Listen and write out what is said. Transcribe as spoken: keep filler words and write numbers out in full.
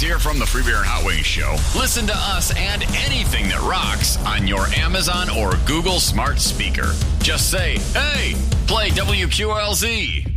hear from the Free Beer and Hot Wings Show, listen to us and anything that rocks on your Amazon or Google smart speaker. Just say, hey, play W Q L Z.